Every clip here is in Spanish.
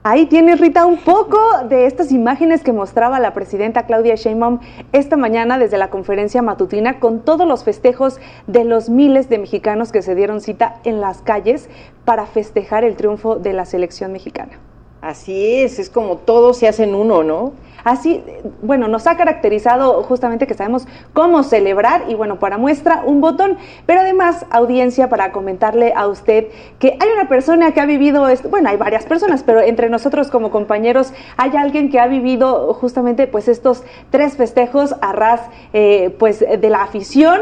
Ahí tienes, Rita, un poco de estas imágenes que mostraba la presidenta Claudia Sheinbaum esta mañana desde la conferencia matutina con todos los festejos de los miles de mexicanos que se dieron cita en las calles para festejar el triunfo de la selección mexicana. Así es como todos se hacen uno, ¿no? Así, bueno, nos ha caracterizado justamente que sabemos cómo celebrar y bueno, para muestra un botón, pero además, audiencia, para comentarle a usted que hay una persona que ha vivido esto, bueno, hay varias personas, pero entre nosotros como compañeros hay alguien que ha vivido justamente pues estos tres festejos a ras pues de la afición,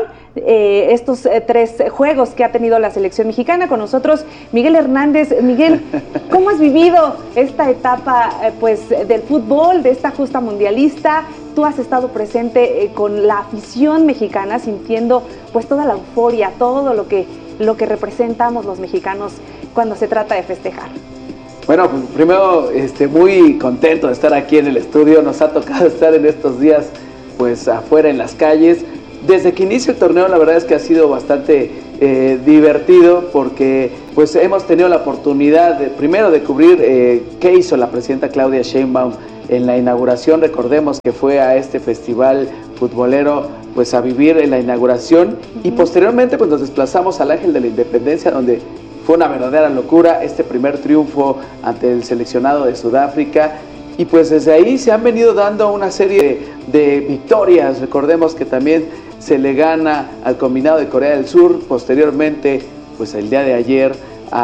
estos tres juegos que ha tenido la selección mexicana. Con nosotros Miguel Hernández. Miguel, ¿cómo has vivido esta etapa pues del fútbol, de esta justa mundialista? Tú has estado presente con la afición mexicana, sintiendo pues toda la euforia, todo lo que representamos los mexicanos cuando se trata de festejar. Bueno, pues primero muy contento de estar aquí en el estudio. Nos ha tocado estar en estos días pues afuera en las calles. Desde que inició el torneo, la verdad es que ha sido bastante divertido, porque pues hemos tenido la oportunidad primero de cubrir qué hizo la presidenta Claudia Sheinbaum en la inauguración. Recordemos que fue a este festival futbolero pues a vivir en la inauguración, y posteriormente pues nos desplazamos al Ángel de la Independencia, donde fue una verdadera locura este primer triunfo ante el seleccionado de Sudáfrica. Y pues desde ahí se han venido dando una serie de victorias. Recordemos que también se le gana al combinado de Corea del Sur, posteriormente pues el día de ayer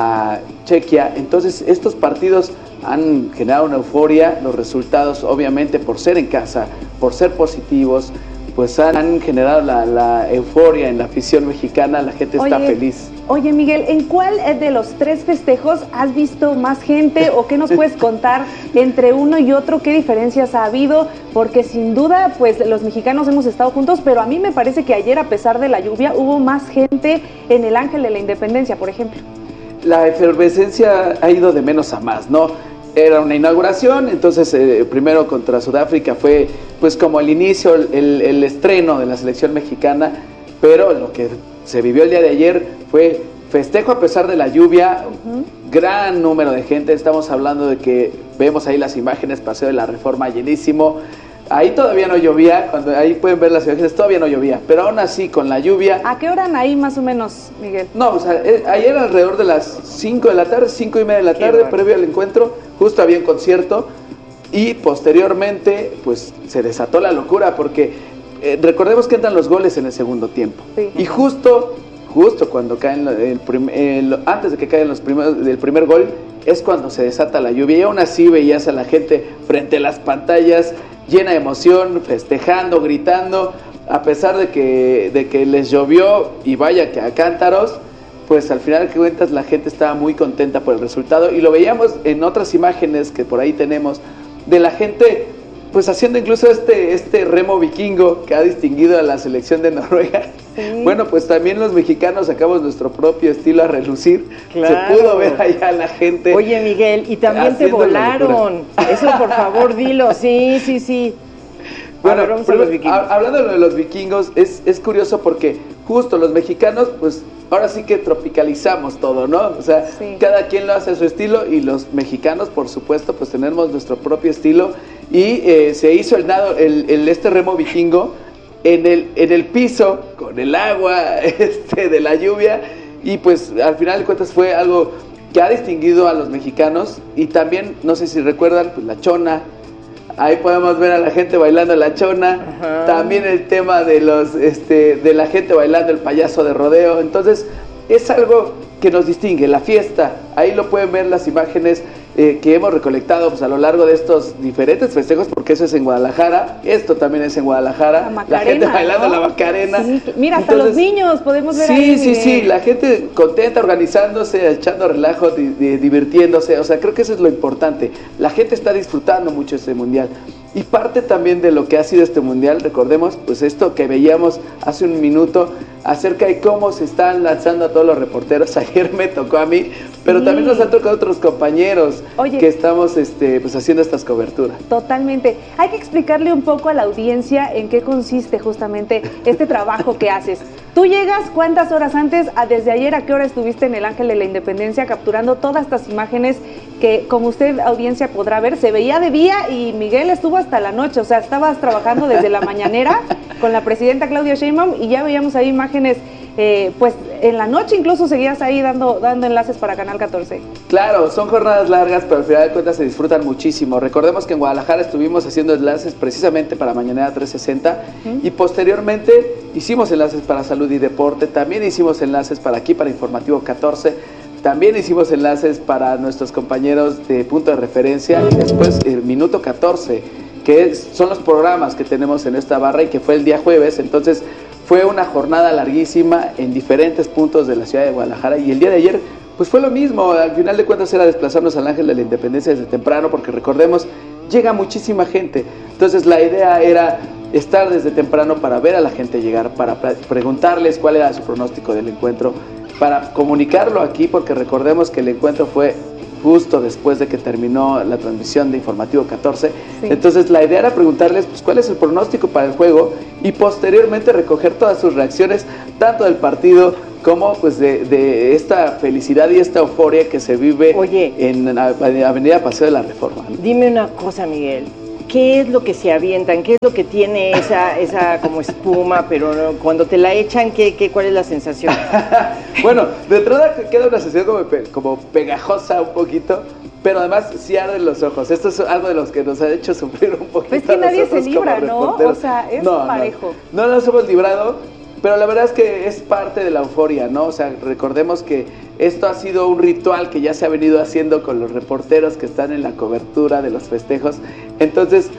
a Chequia. Entonces estos partidos han generado una euforia. Los resultados, obviamente, por ser en casa, por ser positivos, pues han generado la euforia en la afición mexicana. La gente está feliz. Oye, Miguel, ¿en cuál de los tres festejos has visto más gente, o qué nos puedes contar entre uno y otro? ¿Qué diferencias ha habido? Porque sin duda, pues los mexicanos hemos estado juntos, pero a mí me parece que ayer, a pesar de la lluvia, hubo más gente en el Ángel de la Independencia, por ejemplo. La efervescencia ha ido de menos a más, ¿no? Era una inauguración, entonces primero contra Sudáfrica fue pues como el inicio, el estreno de la selección mexicana, pero lo que se vivió el día de ayer fue festejo a pesar de la lluvia, gran número de gente. Estamos hablando de que vemos ahí las imágenes, Paseo de la Reforma llenísimo. Ahí todavía no llovía, ahí pueden ver las imágenes, todavía no llovía, pero aún así con la lluvia. ¿A qué hora ahí más o menos, Miguel? No, o sea, ayer alrededor de las 5 de la tarde, 5:30 de la tarde, previo al encuentro, justo había un concierto, y posteriormente pues se desató la locura, porque recordemos que entran los goles en el segundo tiempo, sí. Y justo cuando caen antes de que caigan del primer gol es cuando se desata la lluvia, y aún así veías a la gente frente a las pantallas llena de emoción, festejando, gritando, a pesar de que les llovió, y vaya que a cántaros. Pues al final de cuentas la gente estaba muy contenta por el resultado, y lo veíamos en otras imágenes que por ahí tenemos de la gente pues haciendo incluso este remo vikingo que ha distinguido a la selección de Noruega. Sí. Bueno, pues también los mexicanos sacamos nuestro propio estilo a relucir. Claro. Se pudo ver allá a la gente. Oye, Miguel, y también te volaron. Eso, por favor, dilo. Sí. Bueno, hablando de los vikingos, es curioso porque justo los mexicanos, pues ahora sí que tropicalizamos todo, ¿no? O sea, sí. Cada quien lo hace a su estilo, y los mexicanos, por supuesto, pues tenemos nuestro propio estilo, y se hizo este remo vikingo en el piso, con el agua de la lluvia, y pues al final de cuentas fue algo que ha distinguido a los mexicanos. Y también, no sé si recuerdan, pues la chona. Ahí podemos ver a la gente bailando la chona. Ajá. También el tema de la gente bailando el payaso de rodeo. Entonces es algo que nos distingue, la fiesta. Ahí lo pueden ver las imágenes que hemos recolectado pues a lo largo de estos diferentes festejos, porque eso es en Guadalajara, esto también es en Guadalajara, la gente bailando, ¿no? La Macarena. Sí, mira, hasta los niños podemos ver ahí. Sí, la gente contenta, organizándose, echando relajo, divirtiéndose. O sea, creo que eso es lo importante. La gente está disfrutando mucho este mundial. Y parte también de lo que ha sido este mundial, recordemos, pues esto que veíamos hace un minuto acerca de cómo se están lanzando a todos los reporteros. Ayer me tocó a mí, pero también nos han tocado otros compañeros. Oye, que estamos pues haciendo estas coberturas. Totalmente. Hay que explicarle un poco a la audiencia en qué consiste justamente este trabajo que haces. Tú llegas, ¿cuántas horas antes? Desde ayer, ¿a qué hora estuviste en el Ángel de la Independencia capturando todas estas imágenes que, como usted, audiencia, podrá ver, se veía de día y Miguel estuvo hasta la noche? O sea, estabas trabajando desde la mañanera con la presidenta Claudia Sheinbaum y ya veíamos ahí imágenes, pues en la noche incluso seguías ahí dando enlaces para Canal 14. Claro, son jornadas largas, pero al final de cuentas se disfrutan muchísimo. Recordemos que en Guadalajara estuvimos haciendo enlaces precisamente para Mañanera 360 y posteriormente hicimos enlaces para Salud y Deporte, también hicimos enlaces para aquí, para Informativo 14, también hicimos enlaces para nuestros compañeros de Punto de Referencia y después Minuto 14, que son los programas que tenemos en esta barra y que fue el día jueves. Entonces fue una jornada larguísima en diferentes puntos de la ciudad de Guadalajara y el día de ayer pues fue lo mismo. Al final de cuentas era desplazarnos al Ángel de la Independencia desde temprano, porque recordemos, llega muchísima gente. Entonces la idea era estar desde temprano para ver a la gente llegar, para preguntarles cuál era su pronóstico del encuentro, para comunicarlo aquí, porque recordemos que el encuentro fue justo después de que terminó la transmisión de Informativo 14. Sí. Entonces la idea era preguntarles pues, cuál es el pronóstico para el juego y posteriormente recoger todas sus reacciones, tanto del partido como pues de esta felicidad y esta euforia que se vive en Avenida Paseo de la Reforma, ¿no? Dime una cosa, Miguel, ¿qué es lo que se avientan? ¿Qué es lo que tiene esa como espuma, pero no, cuando te la echan, cuál es la sensación? Bueno, de entrada queda una sensación como pegajosa un poquito, pero además sí arden los ojos. Esto es algo de los que nos ha hecho sufrir un poquito. Pues que nadie se libra, ¿no? O sea, es parejo. No nos hemos librado, pero la verdad es que es parte de la euforia, ¿no? O sea, recordemos que esto ha sido un ritual que ya se ha venido haciendo con los reporteros que están en la cobertura de los festejos. Entonces,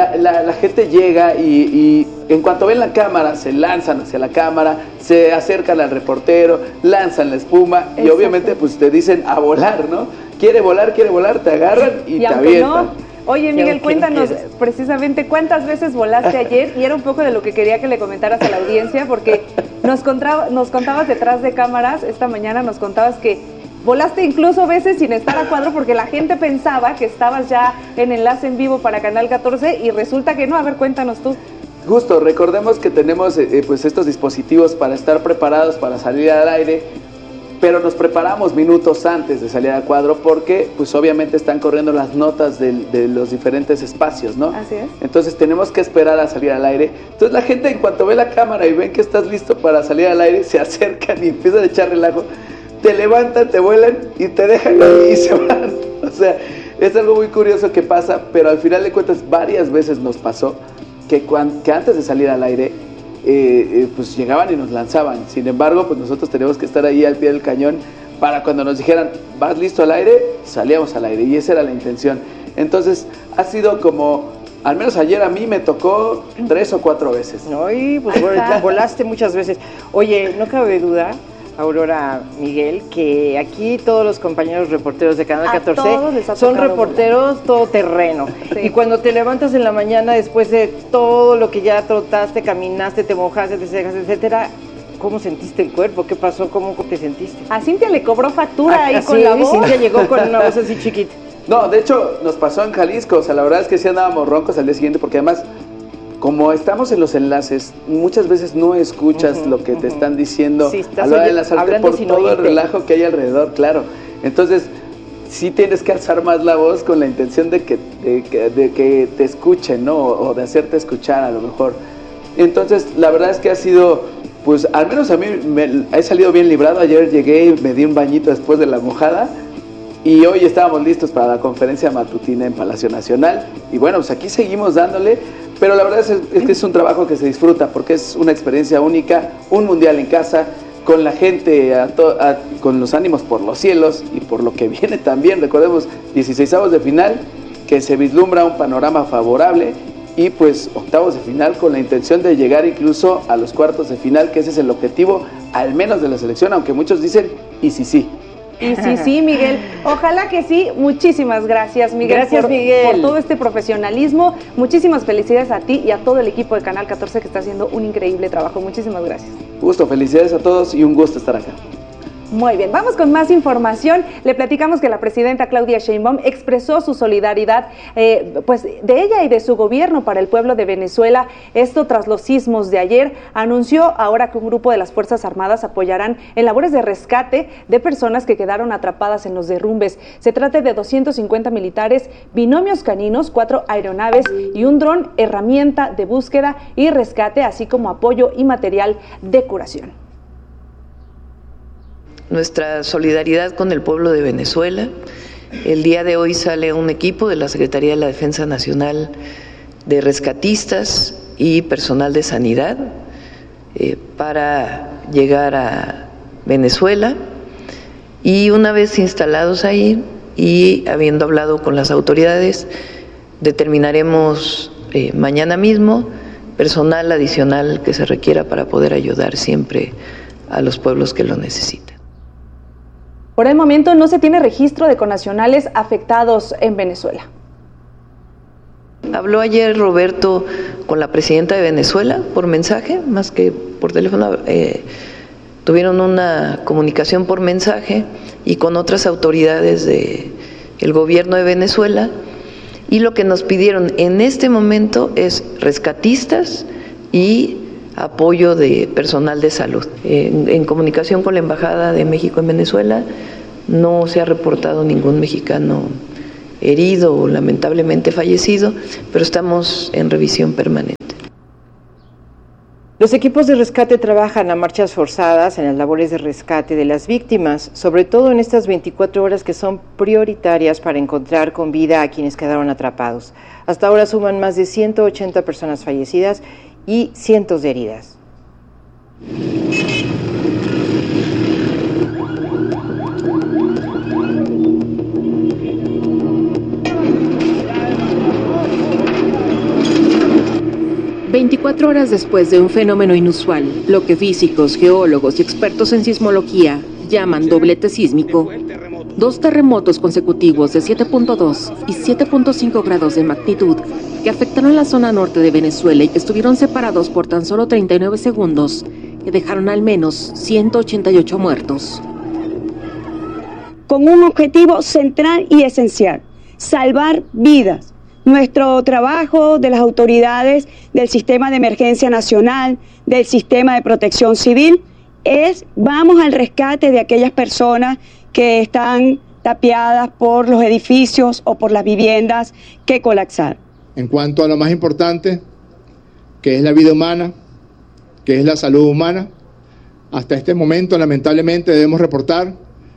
la gente llega y en cuanto ven la cámara, se lanzan hacia la cámara, se acercan al reportero, lanzan la espuma. Exacto. Y obviamente pues te dicen a volar, ¿no? Quiere volar, te agarran y te avientan. No. Oye, Miguel, cuéntanos precisamente cuántas veces volaste ayer, y era un poco de lo que quería que le comentaras a la audiencia, porque nos contabas detrás de cámaras, esta mañana nos contabas que volaste incluso veces sin estar a cuadro porque la gente pensaba que estabas ya en enlace en vivo para Canal 14 y resulta que no. A ver, cuéntanos tú. Justo, recordemos que tenemos pues estos dispositivos para estar preparados para salir al aire, pero nos preparamos minutos antes de salir a cuadro porque pues obviamente están corriendo las notas de los diferentes espacios, ¿no? Así es. Entonces tenemos que esperar a salir al aire. Entonces la gente, en cuanto ve la cámara y ven que estás listo para salir al aire, se acercan y empiezan a echar relajo, te levantan, te vuelan y te dejan ahí y se van. O sea, es algo muy curioso que pasa, pero al final de cuentas varias veces nos pasó que antes de salir al aire pues llegaban y nos lanzaban. Sin embargo, pues nosotros teníamos que estar ahí al pie del cañón para cuando nos dijeran, ¿vas listo al aire? Salíamos al aire, y esa era la intención. Entonces, ha sido como, al menos ayer a mí me tocó 3 o 4 veces. Ay, pues volaste muchas veces. Oye, no cabe duda, Aurora, Miguel, que aquí todos los compañeros reporteros de Canal 14 son reporteros todoterreno. Sí. Y cuando te levantas en la mañana después de todo lo que ya trotaste, caminaste, te mojaste, te secaste, etcétera, ¿cómo sentiste el cuerpo? ¿Qué pasó? ¿Cómo te sentiste? A Cintia le cobró factura ahí con la voz. Cintia llegó con una voz así chiquita. No, de hecho, nos pasó en Jalisco. O sea, la verdad es que sí andábamos roncos al día siguiente, porque además, como estamos en los enlaces, muchas veces no escuchas lo que te están diciendo a la hora de enlazarte por todo el relajo que hay alrededor, claro. Entonces, sí tienes que alzar más la voz con la intención de que te escuchen, ¿no? O de hacerte escuchar a lo mejor. Entonces, la verdad es que ha sido, pues, al menos a mí me he salido bien librado. Ayer llegué y me di un bañito después de la mojada. Y hoy estábamos listos para la conferencia matutina en Palacio Nacional. Y bueno, pues aquí seguimos dándole. Pero la verdad es que es un trabajo que se disfruta porque es una experiencia única, un mundial en casa, con la gente, con los ánimos por los cielos y por lo que viene también. Recordemos, 16avos de final, que se vislumbra un panorama favorable, y pues octavos de final con la intención de llegar incluso a los cuartos de final, que ese es el objetivo, al menos de la selección, aunque muchos dicen, y sí. Y sí, Miguel. Ojalá que sí. Muchísimas gracias, Miguel. Gracias, Miguel, por todo este profesionalismo. Muchísimas felicidades a ti y a todo el equipo de Canal 14 que está haciendo un increíble trabajo. Muchísimas gracias. Gusto, felicidades a todos y un gusto estar acá. Muy bien, vamos con más información. Le platicamos que la presidenta Claudia Sheinbaum expresó su solidaridad pues de ella y de su gobierno para el pueblo de Venezuela. Esto tras los sismos de ayer. Anunció ahora que un grupo de las Fuerzas Armadas apoyarán en labores de rescate de personas que quedaron atrapadas en los derrumbes. Se trata de 250 militares, binomios caninos, 4 aeronaves y un dron, herramienta de búsqueda y rescate, así como apoyo y material de curación. Nuestra solidaridad con el pueblo de Venezuela. El día de hoy sale un equipo de la Secretaría de la Defensa Nacional de rescatistas y personal de sanidad para llegar a Venezuela, y una vez instalados ahí y habiendo hablado con las autoridades, determinaremos mañana mismo personal adicional que se requiera para poder ayudar siempre a los pueblos que lo necesitan. Por el momento no se tiene registro de connacionales afectados en Venezuela. Habló ayer Roberto con la presidenta de Venezuela por mensaje, más que por teléfono. Tuvieron una comunicación por mensaje y con otras autoridades del gobierno de Venezuela, y lo que nos pidieron en este momento es rescatistas y apoyo de personal de salud. En comunicación con la Embajada de México en Venezuela, no se ha reportado ningún mexicano herido o lamentablemente fallecido, pero estamos en revisión permanente. Los equipos de rescate trabajan a marchas forzadas en las labores de rescate de las víctimas, sobre todo en estas 24 horas que son prioritarias para encontrar con vida a quienes quedaron atrapados. Hasta ahora suman más de 180 personas fallecidas y cientos de heridas. «24 horas después de un fenómeno inusual, lo que físicos, geólogos y expertos en sismología llaman doblete sísmico, 2 terremotos consecutivos de 7.2 y 7.5 grados de magnitud que afectaron la zona norte de Venezuela y que estuvieron separados por tan solo 39 segundos, que dejaron al menos 188 muertos. Con un objetivo central y esencial: salvar vidas. Nuestro trabajo de las autoridades del Sistema de Emergencia Nacional, del Sistema de Protección Civil, vamos al rescate de aquellas personas que están tapiadas por los edificios o por las viviendas que colapsaron. En cuanto a lo más importante, que es la vida humana, que es la salud humana, hasta este momento lamentablemente debemos reportar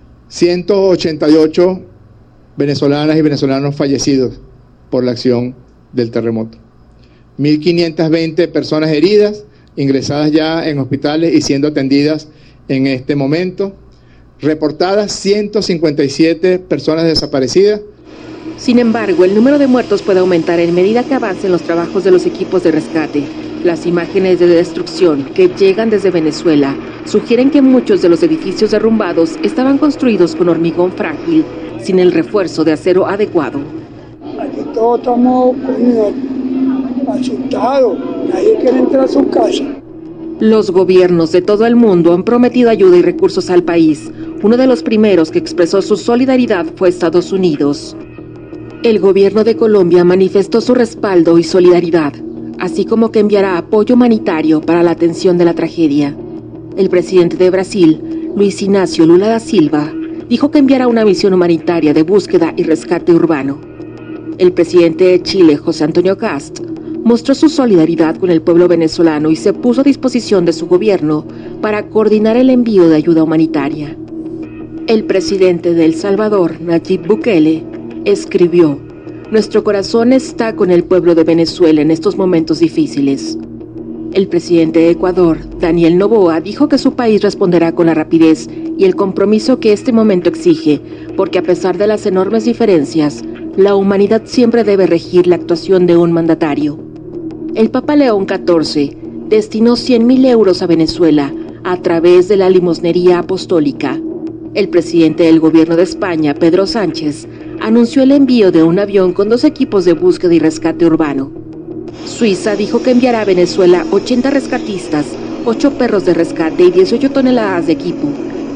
188 venezolanas y venezolanos fallecidos por la acción del terremoto. 1.520 personas heridas, ingresadas ya en hospitales y siendo atendidas en este momento. Reportadas 157 personas desaparecidas. Sin embargo, el número de muertos puede aumentar en medida que avancen los trabajos de los equipos de rescate. Las imágenes de destrucción que llegan desde Venezuela sugieren que muchos de los edificios derrumbados estaban construidos con hormigón frágil, sin el refuerzo de acero adecuado. Aquí todos estamos asustados, nadie quiere entrar a su casa. Los gobiernos de todo el mundo han prometido ayuda y recursos al país. Uno de los primeros que expresó su solidaridad fue Estados Unidos. El gobierno de Colombia manifestó su respaldo y solidaridad, así como que enviará apoyo humanitario para la atención de la tragedia. El presidente de Brasil, Luis Inácio Lula da Silva, dijo que enviará una misión humanitaria de búsqueda y rescate urbano. El presidente de Chile, José Antonio Kast, mostró su solidaridad con el pueblo venezolano y se puso a disposición de su gobierno para coordinar el envío de ayuda humanitaria. El presidente de El Salvador, Nayib Bukele, escribió: «Nuestro corazón está con el pueblo de Venezuela en estos momentos difíciles». El presidente de Ecuador, Daniel Noboa, dijo que su país responderá con la rapidez y el compromiso que este momento exige, porque a pesar de las enormes diferencias, la humanidad siempre debe regir la actuación de un mandatario. El Papa León XIV destinó 100.000 euros a Venezuela a través de la limosnería apostólica. El presidente del gobierno de España, Pedro Sánchez, anunció el envío de un avión con 2 equipos de búsqueda y rescate urbano. Suiza dijo que enviará a Venezuela 80 rescatistas, 8 perros de rescate y 18 toneladas de equipo,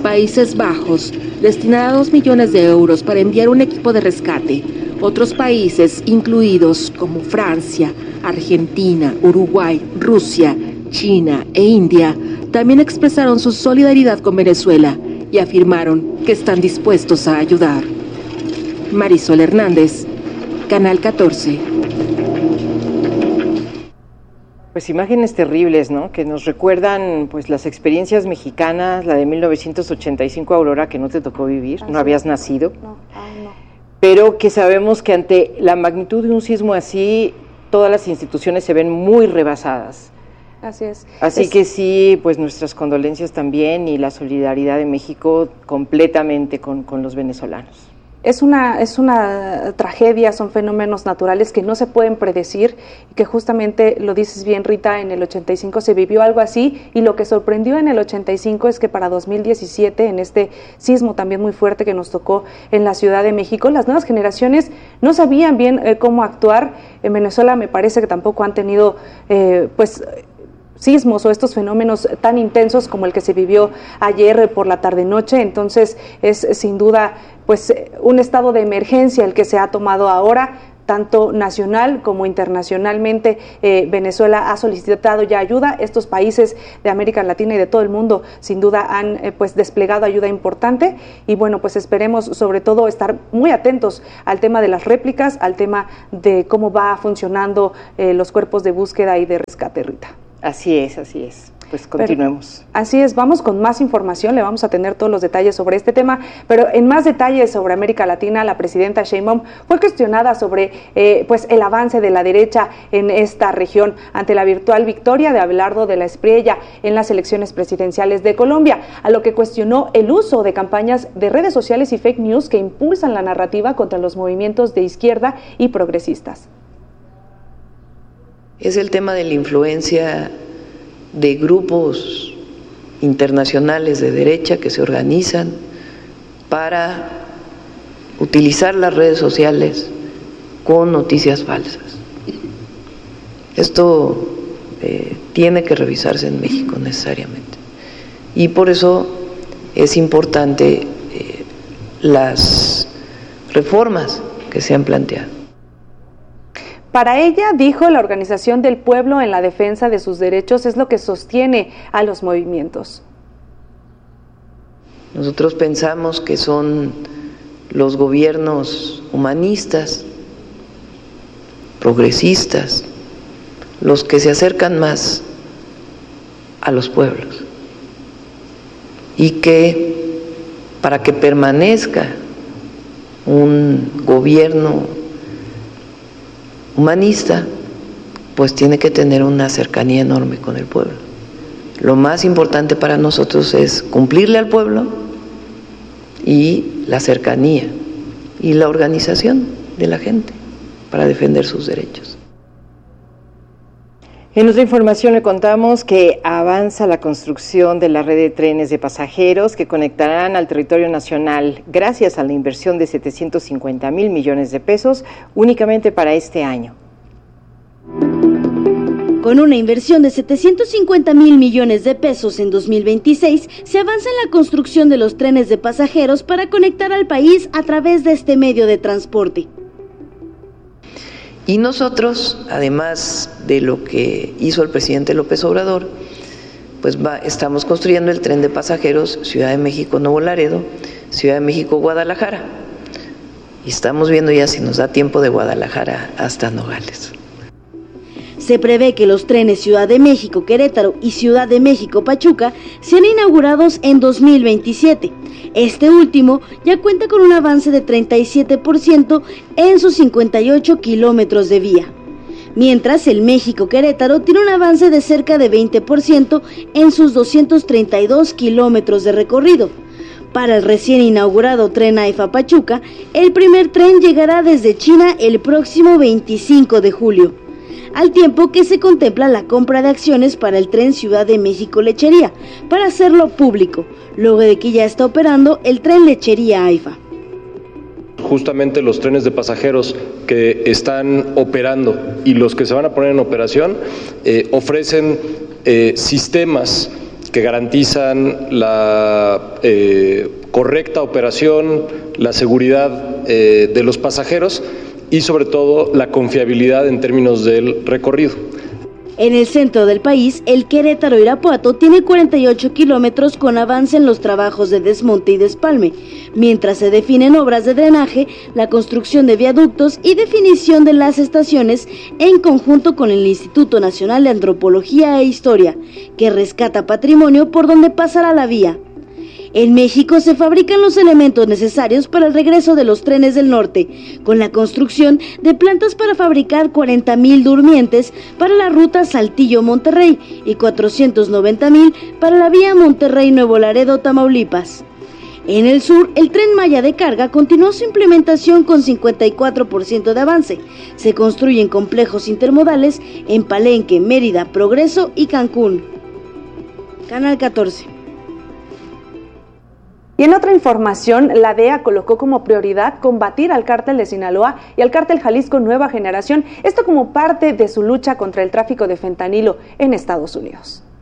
Países Bajos destinará 2 millones de euros para enviar un equipo de rescate. Otros países, incluidos como Francia, Argentina, Uruguay, Rusia, China e India, también expresaron su solidaridad con Venezuela y afirmaron que están dispuestos a ayudar. Marisol Hernández, Canal 14. Pues imágenes terribles, ¿no? Que nos recuerdan pues las experiencias mexicanas, la de 1985, Aurora, que no te tocó vivir, no habías nacido. No. Pero que sabemos que ante la magnitud de un sismo así, todas las instituciones se ven muy rebasadas. Así es. Así que sí, pues nuestras condolencias también y la solidaridad de México completamente con los venezolanos. Es una tragedia, son fenómenos naturales que no se pueden predecir y que justamente, lo dices bien, Rita, en el 85 se vivió algo así, y lo que sorprendió en el 85 es que para 2017, en este sismo también muy fuerte que nos tocó en la Ciudad de México, las nuevas generaciones no sabían bien cómo actuar. En Venezuela me parece que tampoco han tenido sismos o estos fenómenos tan intensos como el que se vivió ayer por la tarde-noche. Entonces es sin duda pues un estado de emergencia el que se ha tomado ahora, tanto nacional como internacionalmente. Venezuela ha solicitado ya ayuda. Estos países de América Latina y de todo el mundo sin duda han desplegado ayuda importante, y bueno, pues esperemos sobre todo estar muy atentos al tema de las réplicas, al tema de cómo va funcionando los cuerpos de búsqueda y de rescate, Rita. Así es. Pues continuemos. Así es, vamos con más información, le vamos a tener todos los detalles sobre este tema, pero en más detalles sobre América Latina, la presidenta Sheinbaum fue cuestionada sobre el avance de la derecha en esta región ante la virtual victoria de Abelardo de la Espriella en las elecciones presidenciales de Colombia, a lo que cuestionó el uso de campañas de redes sociales y fake news que impulsan la narrativa contra los movimientos de izquierda y progresistas. Es el tema de la influencia de grupos internacionales de derecha que se organizan para utilizar las redes sociales con noticias falsas. Esto tiene que revisarse en México necesariamente, y por eso es importante las reformas que se han planteado. Para ella, dijo, la organización del pueblo en la defensa de sus derechos es lo que sostiene a los movimientos. Nosotros pensamos que son los gobiernos humanistas, progresistas, los que se acercan más a los pueblos, y que para que permanezca un gobierno humanista, pues tiene que tener una cercanía enorme con el pueblo. Lo más importante para nosotros es cumplirle al pueblo y la cercanía y la organización de la gente para defender sus derechos. En otra información le contamos que avanza la construcción de la red de trenes de pasajeros que conectarán al territorio nacional gracias a la inversión de 750,000 millones de pesos únicamente para este año. Con una inversión de 750,000 millones de pesos en 2026, se avanza en la construcción de los trenes de pasajeros para conectar al país a través de este medio de transporte. Y nosotros, además de lo que hizo el presidente López Obrador, pues estamos construyendo el tren de pasajeros Ciudad de México-Nuevo Laredo, Ciudad de México-Guadalajara. Y estamos viendo ya si nos da tiempo de Guadalajara hasta Nogales. Se prevé que los trenes Ciudad de México-Querétaro y Ciudad de México-Pachuca sean inaugurados en 2027. Este último ya cuenta con un avance de 37% en sus 58 kilómetros de vía, mientras el México-Querétaro tiene un avance de cerca de 20% en sus 232 kilómetros de recorrido. Para el recién inaugurado tren AIFA-Pachuca, el primer tren llegará desde China el próximo 25 de julio. Al tiempo que se contempla la compra de acciones para el tren Ciudad de México-Lechería, para hacerlo público, luego de que ya está operando el tren Lechería AIFA. Justamente los trenes de pasajeros que están operando y los que se van a poner en operación ofrecen sistemas que garantizan la correcta operación, la seguridad de los pasajeros y sobre todo la confiabilidad en términos del recorrido. En el centro del país, el Querétaro-Irapuato tiene 48 kilómetros con avance en los trabajos de desmonte y despalme, mientras se definen obras de drenaje, la construcción de viaductos y definición de las estaciones en conjunto con el Instituto Nacional de Antropología e Historia, que rescata patrimonio por donde pasará la vía. En México se fabrican los elementos necesarios para el regreso de los trenes del norte, con la construcción de plantas para fabricar 40,000 durmientes para la ruta Saltillo-Monterrey y 490,000 para la vía Monterrey-Nuevo Laredo, Tamaulipas. En el sur, el Tren Maya de carga continuó su implementación con 54% de avance. Se construyen complejos intermodales en Palenque, Mérida, Progreso y Cancún. Canal 14. Y en otra información, la DEA colocó como prioridad combatir al cártel de Sinaloa y al cártel Jalisco Nueva Generación, esto como parte de su lucha contra el tráfico de fentanilo en Estados Unidos.